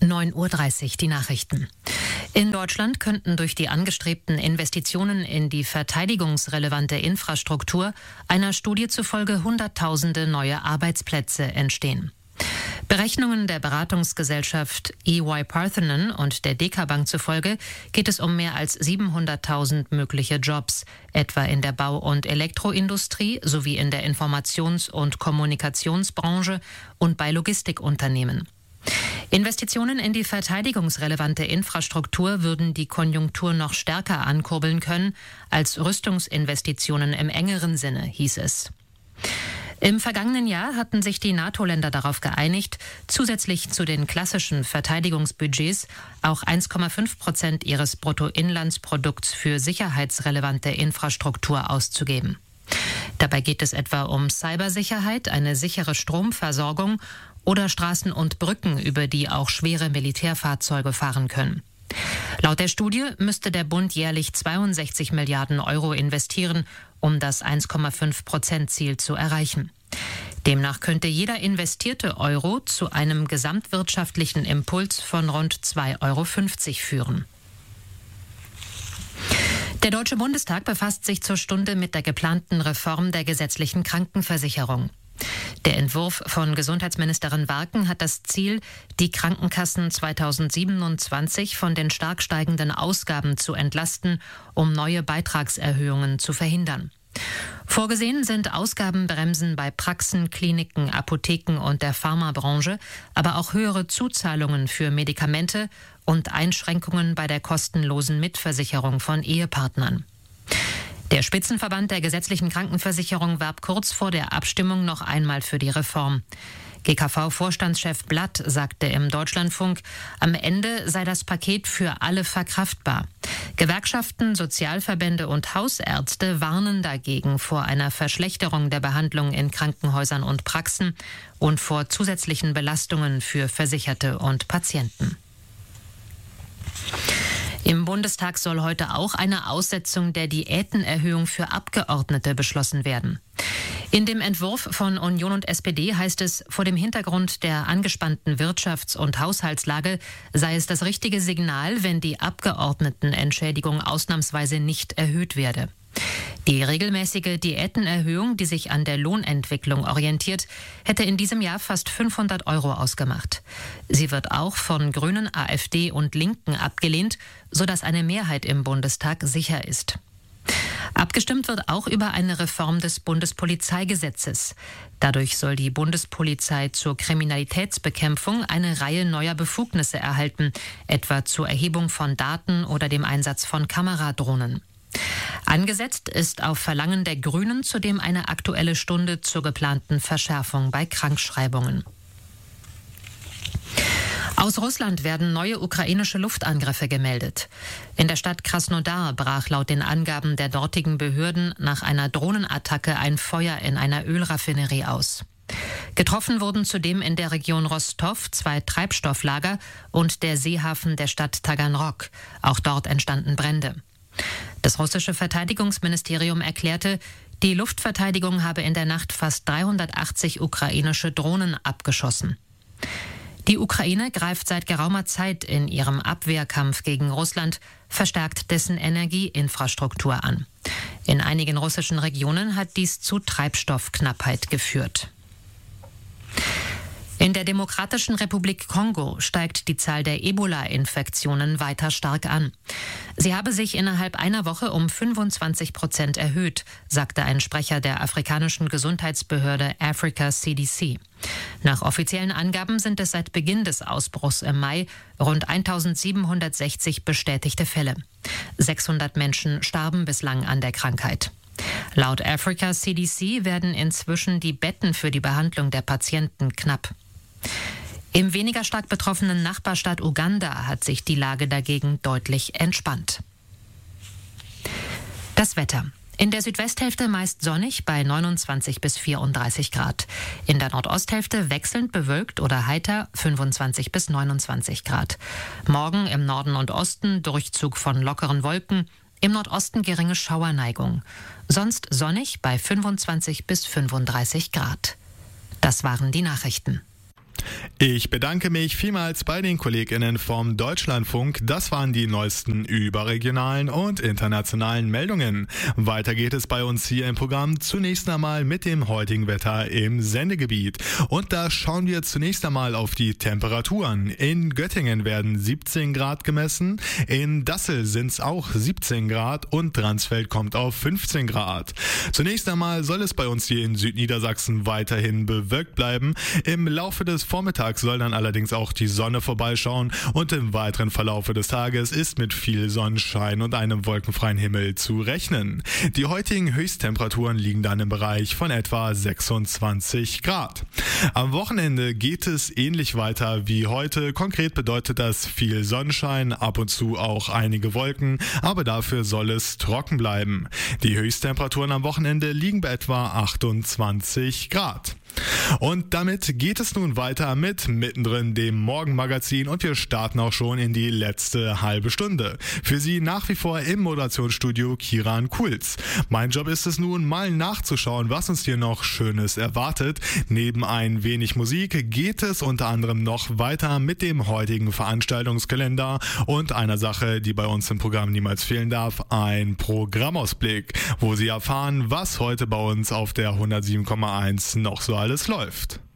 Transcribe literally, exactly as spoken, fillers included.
neun Uhr dreißig, die Nachrichten. In Deutschland könnten durch die angestrebten Investitionen in die verteidigungsrelevante Infrastruktur einer Studie zufolge Hunderttausende neue Arbeitsplätze entstehen. Berechnungen der Beratungsgesellschaft E Y Parthenon und der Deka Bank zufolge geht es um mehr als siebenhunderttausend mögliche Jobs, etwa in der Bau- und Elektroindustrie sowie in der Informations- und Kommunikationsbranche und bei Logistikunternehmen. Investitionen in die verteidigungsrelevante Infrastruktur würden die Konjunktur noch stärker ankurbeln können als Rüstungsinvestitionen im engeren Sinne, hieß es. Im vergangenen Jahr hatten sich die NATO-Länder darauf geeinigt, zusätzlich zu den klassischen Verteidigungsbudgets auch eins Komma fünf Prozent ihres Bruttoinlandsprodukts für sicherheitsrelevante Infrastruktur auszugeben. Dabei geht es etwa um Cybersicherheit, eine sichere Stromversorgung oder Straßen und Brücken, über die auch schwere Militärfahrzeuge fahren können. Laut der Studie müsste der Bund jährlich zweiundsechzig Milliarden Euro investieren, um das eins Komma fünf Prozent Ziel zu erreichen. Demnach könnte jeder investierte Euro zu einem gesamtwirtschaftlichen Impuls von rund zwei Euro fünfzig führen. Der Deutsche Bundestag befasst sich zur Stunde mit der geplanten Reform der gesetzlichen Krankenversicherung. Der Entwurf von Gesundheitsministerin Warken hat das Ziel, die Krankenkassen zweitausendsiebenundzwanzig von den stark steigenden Ausgaben zu entlasten, um neue Beitragserhöhungen zu verhindern. Vorgesehen sind Ausgabenbremsen bei Praxen, Kliniken, Apotheken und der Pharmabranche, aber auch höhere Zuzahlungen für Medikamente und Einschränkungen bei der kostenlosen Mitversicherung von Ehepartnern. Der Spitzenverband der gesetzlichen Krankenversicherung warb kurz vor der Abstimmung noch einmal für die Reform. G K V-Vorstandschef Blatt sagte im Deutschlandfunk, am Ende sei das Paket für alle verkraftbar. Gewerkschaften, Sozialverbände und Hausärzte warnen dagegen vor einer Verschlechterung der Behandlung in Krankenhäusern und Praxen und vor zusätzlichen Belastungen für Versicherte und Patienten. Im Bundestag soll heute auch eine Aussetzung der Diätenerhöhung für Abgeordnete beschlossen werden. In dem Entwurf von Union und S P D heißt es, vor dem Hintergrund der angespannten Wirtschafts- und Haushaltslage sei es das richtige Signal, wenn die Abgeordnetenentschädigung ausnahmsweise nicht erhöht werde. Die regelmäßige Diätenerhöhung, die sich an der Lohnentwicklung orientiert, hätte in diesem Jahr fast fünfhundert Euro ausgemacht. Sie wird auch von Grünen, AfD und Linken abgelehnt, sodass eine Mehrheit im Bundestag sicher ist. Abgestimmt wird auch über eine Reform des Bundespolizeigesetzes. Dadurch soll die Bundespolizei zur Kriminalitätsbekämpfung eine Reihe neuer Befugnisse erhalten, etwa zur Erhebung von Daten oder dem Einsatz von Kameradrohnen. Angesetzt ist auf Verlangen der Grünen zudem eine Aktuelle Stunde zur geplanten Verschärfung bei Krankschreibungen. Aus Russland werden neue ukrainische Luftangriffe gemeldet. In der Stadt Krasnodar brach laut den Angaben der dortigen Behörden nach einer Drohnenattacke ein Feuer in einer Ölraffinerie aus. Getroffen wurden zudem in der Region Rostov zwei Treibstofflager und der Seehafen der Stadt Taganrog. Auch dort entstanden Brände. Das russische Verteidigungsministerium erklärte, die Luftverteidigung habe in der Nacht fast dreihundertachtzig ukrainische Drohnen abgeschossen. Die Ukraine greift seit geraumer Zeit in ihrem Abwehrkampf gegen Russland verstärkt dessen Energieinfrastruktur an. In einigen russischen Regionen hat dies zu Treibstoffknappheit geführt. In der Demokratischen Republik Kongo steigt die Zahl der Ebola-Infektionen weiter stark an. Sie habe sich innerhalb einer Woche um fünfundzwanzig Prozent erhöht, sagte ein Sprecher der afrikanischen Gesundheitsbehörde Africa C D C. Nach offiziellen Angaben sind es seit Beginn des Ausbruchs im Mai rund eintausendsiebenhundertsechzig bestätigte Fälle. sechshundert Menschen starben bislang an der Krankheit. Laut Africa C D C werden inzwischen die Betten für die Behandlung der Patienten knapp. Im weniger stark betroffenen Nachbarstaat Uganda hat sich die Lage dagegen deutlich entspannt. Das Wetter. In der Südwesthälfte meist sonnig bei neunundzwanzig bis vierunddreißig Grad. In der Nordosthälfte wechselnd bewölkt oder heiter fünfundzwanzig bis neunundzwanzig Grad. Morgen im Norden und Osten Durchzug von lockeren Wolken, im Nordosten geringe Schauerneigung. Sonst sonnig bei fünfundzwanzig bis fünfunddreißig Grad. Das waren die Nachrichten. Ich bedanke mich vielmals bei den KollegInnen vom Deutschlandfunk. Das waren die neuesten überregionalen und internationalen Meldungen. Weiter geht es bei uns hier im Programm zunächst einmal mit dem heutigen Wetter im Sendegebiet. Und da schauen wir zunächst einmal auf die Temperaturen. In Göttingen werden siebzehn Grad gemessen, in Dassel sind es auch siebzehn Grad und Dransfeld kommt auf fünfzehn Grad. Zunächst einmal soll es bei uns hier in Südniedersachsen weiterhin bewölkt bleiben. Im Laufe des Vormittags soll dann allerdings auch die Sonne vorbeischauen und im weiteren Verlaufe des Tages ist mit viel Sonnenschein und einem wolkenfreien Himmel zu rechnen. Die heutigen Höchsttemperaturen liegen dann im Bereich von etwa sechsundzwanzig Grad. Am Wochenende geht es ähnlich weiter wie heute. Konkret bedeutet das viel Sonnenschein, ab und zu auch einige Wolken, aber dafür soll es trocken bleiben. Die Höchsttemperaturen am Wochenende liegen bei etwa achtundzwanzig Grad. Und damit geht es nun weiter mit Mittendrin, dem Morgenmagazin, und wir starten auch schon in die letzte halbe Stunde. Für Sie nach wie vor im Moderationsstudio Kiran Kulz. Mein Job ist es nun, mal nachzuschauen, was uns hier noch Schönes erwartet. Neben ein wenig Musik geht es unter anderem noch weiter mit dem heutigen Veranstaltungskalender und einer Sache, die bei uns im Programm niemals fehlen darf, ein Programmausblick, wo Sie erfahren, was heute bei uns auf der hundertsieben Komma eins noch so alles läuft.